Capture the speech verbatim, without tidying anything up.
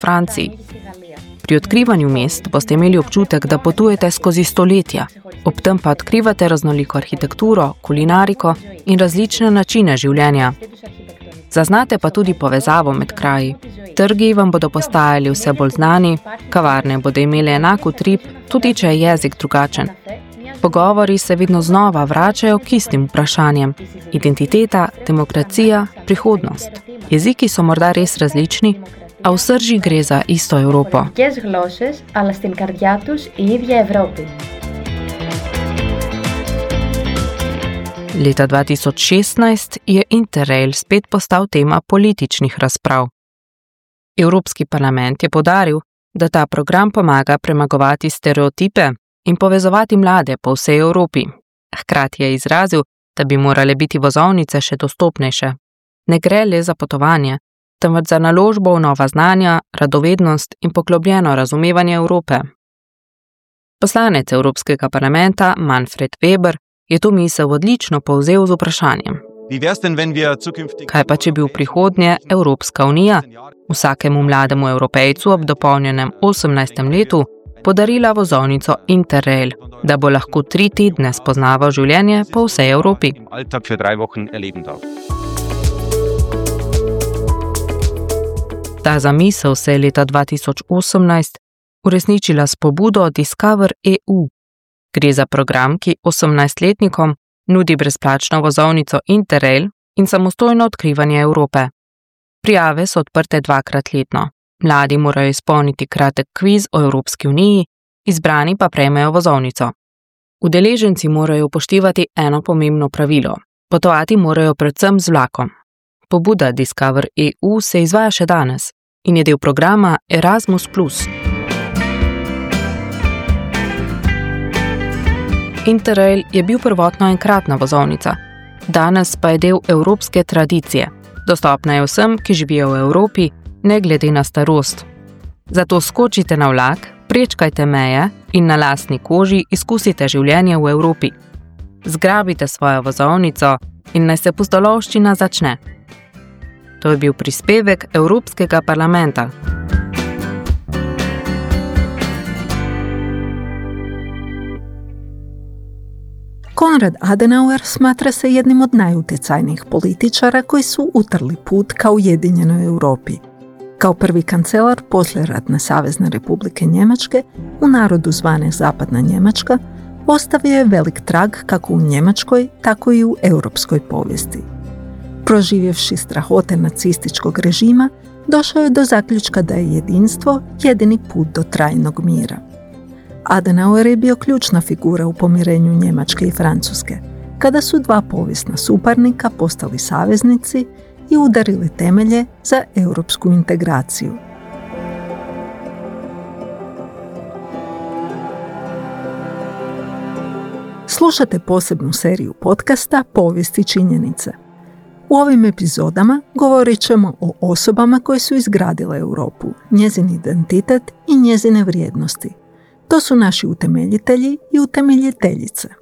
Franciji. Pri odkrivanju mest boste imeli občutek, da potujete skozi stoletja, ob tem pa odkrivate raznoliko arhitekturo, kulinariko in različne načine življenja. Zaznate pa tudi povezavo med kraji. Trgi vam bodo postajali vse bolj znani, kavarne bodo imele enak utrip, tudi če je jezik drugačen. Pogovori se vedno znova vračajo k istim vprašanjem. Identiteta, demokracija, prihodnost. Jeziki so morda res različni, a v srži gre za isto Evropo. Leta dva tisoč šestnajst je Interrail spet postal tema političnih razprav. Evropski parlament je poudaril, da ta program pomaga premagovati stereotipe in povezovati mlade po vsej Evropi. Hkrati je izrazil, da bi morale biti vozovnice še dostopnejše. Ne gre le za potovanje, temveč za naložbo v nova znanja, radovednost in poglobljeno razumevanje Evrope. Poslanec Evropskega parlamenta Manfred Weber je to misel odlično povzel z vprašanjem. Kaj pa, če bi v prihodnje Evropska unija vsakemu mlademu Evropejcu ob dopolnjenem osemnajstem letu podarila vozovnico Interrail, da bo lahko tri tedne spoznaval življenje po vsej Evropi. Ta zamisel se je leta dva tisoč osemnajst uresničila s pobudo Discover E U. Gre za program, ki osemnajstletnikom nudi brezplačno vozovnico Interrail in samostojno odkrivanje Evrope. Prijave so odprte dvakrat letno. Mladi morajo izpolniti kratek kviz o Evropski uniji, izbrani pa prejmejo vozovnico. Udeleženci morajo upoštevati eno pomembno pravilo. Potovati morajo predvsem z vlakom. Pobuda Discover E U se izvaja še danes in je del programa Erasmus plus. Interrail je bil prvotno enkratna vozovnica, danes pa je del evropske tradicije. Dostopna je vsem, ki živijo v Evropi, ne glede na starost. Zato skočite na vlak, prečkajte meje in na lastni koži izkusite življenje v Evropi. Zgrabite svojo vozovnico in naj se pustolovščina začne. To je bil prispevek Evropskega parlamenta. Konrad Adenauer smatra se jednim od najutjecajnijih političara koji su utrli put ka ujedinjenoj Europi. Kao prvi kancelar poslijeratne Savezne republike Njemačke, u narodu zvane Zapadna Njemačka, ostavio je velik trag kako u njemačkoj, tako i u europskoj povijesti. Proživjevši strahote nacističkog režima, došao je do zaključka da je jedinstvo jedini put do trajnog mira. Adenauer je bio ključna figura u pomirenju Njemačke i Francuske, kada su dva povijesna suparnika postali saveznici i udarili temelje za europsku integraciju. Slušate posebnu seriju podcasta Povijesti činjenice. U ovim epizodama govorit ćemo o osobama koje su izgradile Europu, njezin identitet i njezine vrijednosti. To su naši utemeljitelji i utemeljiteljice.